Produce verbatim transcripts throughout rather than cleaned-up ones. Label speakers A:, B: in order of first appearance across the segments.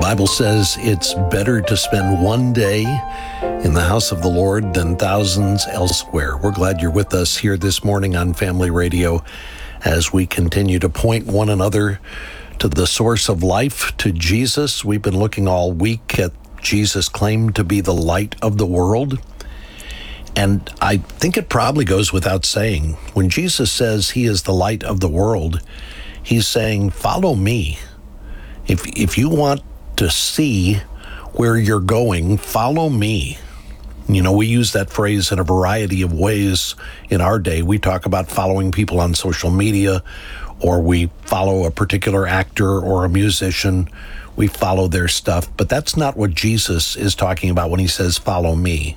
A: Bible says it's better to spend one day in the house of the Lord than thousands elsewhere. We're glad you're with us here this morning on Family Radio as we continue to point one another to the source of life, to Jesus. We've been looking all week at Jesus' claim to be the light of the world. And I think it probably goes without saying, when Jesus says he is the light of the world, he's saying, follow me. If if you want to see where you're going, follow me. You know, we use that phrase in a variety of ways in our day. We talk about following people on social media, or we follow a particular actor or a musician. We follow their stuff. But that's not what Jesus is talking about when he says, follow me.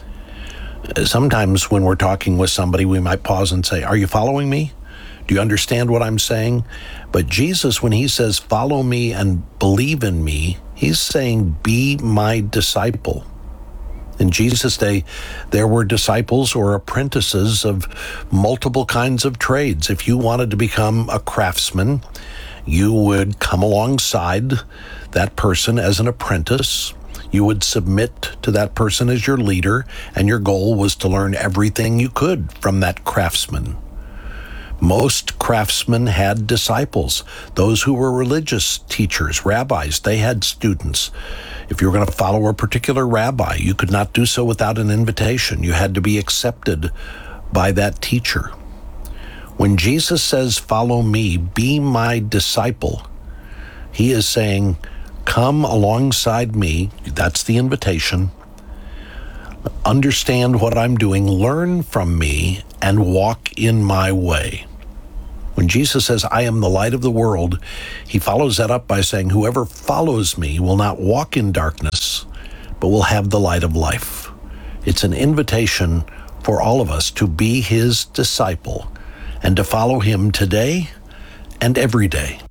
A: Sometimes when we're talking with somebody, we might pause and say, are you following me? Do you understand what I'm saying? But Jesus, when he says, follow me and believe in me, he's saying, be my disciple. In Jesus' day, there were disciples or apprentices of multiple kinds of trades. If you wanted to become a craftsman, you would come alongside that person as an apprentice. You would submit to that person as your leader, and your goal was to learn everything you could from that craftsman. Most craftsmen had disciples. Those who were religious teachers, rabbis, they had students. If you were going to follow a particular rabbi, you could not do so without an invitation. You had to be accepted by that teacher. When Jesus says, follow me, be my disciple, he is saying, come alongside me. That's the invitation. Understand what I'm doing, learn from me, and walk in my way. When Jesus says, I am the light of the world, he follows that up by saying, whoever follows me will not walk in darkness, but will have the light of life. It's an invitation for all of us to be his disciple and to follow him today and every day.